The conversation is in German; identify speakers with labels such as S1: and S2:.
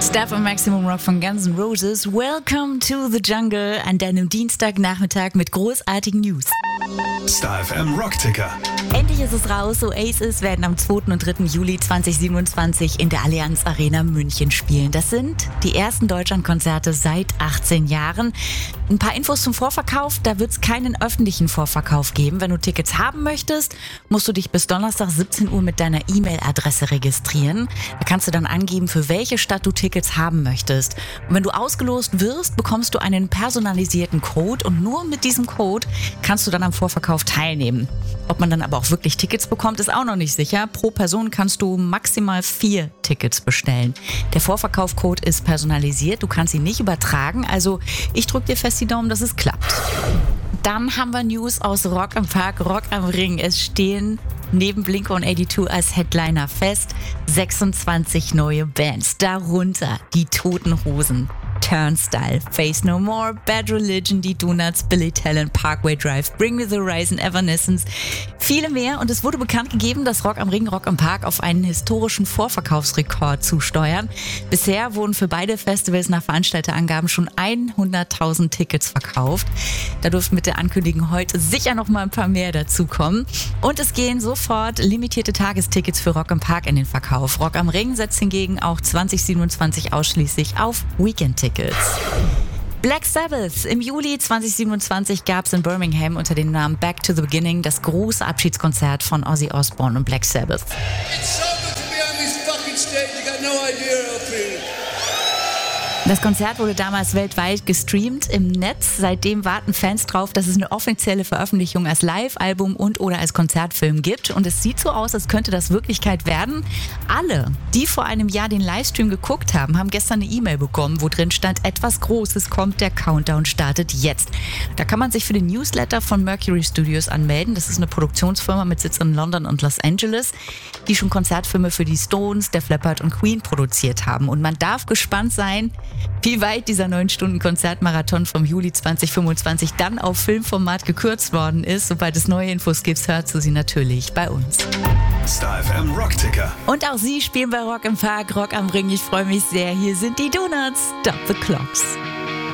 S1: Stuff und Maximum Rock von Guns N' Roses. Welcome to the Jungle an deinem Dienstagnachmittag mit großartigen News.
S2: Star FM Rockticker.
S1: Endlich ist es raus. Oasis werden am 2. und 3. Juli 2027 in der Allianz Arena München spielen. Das sind die ersten Deutschlandkonzerte seit 18 Jahren. Ein paar Infos zum Vorverkauf. Da wird es keinen öffentlichen Vorverkauf geben. Wenn du Tickets haben möchtest, musst du dich bis Donnerstag 17 Uhr mit deiner E-Mail-Adresse registrieren. Da kannst du dann angeben, für welche Stadt du Tickets haben möchtest. Und wenn du ausgelost wirst, bekommst du einen personalisierten Code und nur mit diesem Code kannst du dann am Vorverkauf teilnehmen. Ob man dann aber auch wirklich Tickets bekommt, ist auch noch nicht sicher. Pro Person kannst du maximal 4 Tickets bestellen. Der Vorverkaufcode ist personalisiert, du kannst ihn nicht übertragen. Also ich drücke dir fest die Daumen, dass es klappt. Dann haben wir News aus Rock am Park, Rock am Ring. Es stehen neben Blink-182 als Headliner fest 26 neue Bands. Darunter die Toten Hosen, Turnstile, Face No More, Bad Religion, die Donuts, Billy Talent, Parkway Drive, Bring Me the Horizon, Evanescence, viele mehr. Und es wurde bekannt gegeben, dass Rock am Ring, Rock am Park auf einen historischen Vorverkaufsrekord zusteuern. Bisher wurden für beide Festivals nach Veranstalterangaben schon 100.000 Tickets verkauft. Da dürften mit der Ankündigung heute sicher noch mal ein paar mehr dazukommen. Und es gehen sofort limitierte Tagestickets für Rock am Park in den Verkauf. Rock am Ring setzt hingegen auch 2027 ausschließlich auf Weekend-Tickets. Black Sabbath. Im Juli 2027 gab es in Birmingham unter dem Namen Back to the Beginning das große Abschiedskonzert von Ozzy Osbourne und Black Sabbath.
S3: It's so good to be on this fucking stage. You got no idea how I feel.
S1: Das Konzert wurde damals weltweit gestreamt im Netz. Seitdem warten Fans drauf, dass es eine offizielle Veröffentlichung als Live-Album und oder als Konzertfilm gibt. Und es sieht so aus, als könnte das Wirklichkeit werden. Alle, die vor einem Jahr den Livestream geguckt haben, haben gestern eine E-Mail bekommen, wo drin stand, etwas Großes kommt, der Countdown startet jetzt. Da kann man sich für den Newsletter von Mercury Studios anmelden. Das ist eine Produktionsfirma mit Sitz in London und Los Angeles, die schon Konzertfilme für die Stones, Def Leppard und Queen produziert haben. Und man darf gespannt sein, wie weit dieser 9-Stunden-Konzertmarathon vom Juli 2025 dann auf Filmformat gekürzt worden ist. Sobald es neue Infos gibt, hörst du sie natürlich bei uns.
S2: Star FM Rockticker.
S1: Und auch sie spielen bei Rock im Park, Rock am Ring. Ich freue mich sehr. Hier sind die Donuts. Stop the Clocks.